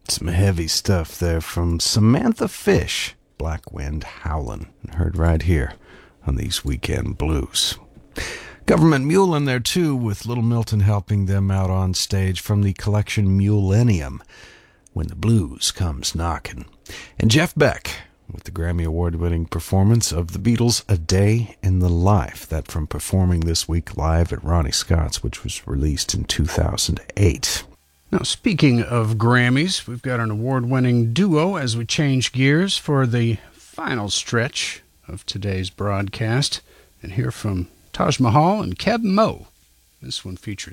Some heavy stuff there from Samantha Fish, Black Wind Howlin', heard right here on these Weekend Blues. Government Mule in there too, with Little Milton helping them out on stage from the collection Millennium, When the Blues Comes Knockin'. And Jeff Beck with the Grammy Award-winning performance of the Beatles' A Day in the Life, that from performing this week live at Ronnie Scott's, which was released in 2008. Now, speaking of Grammys, we've got an award-winning duo as we change gears for the final stretch of today's broadcast and hear from Taj Mahal and Keb' Mo'. This one features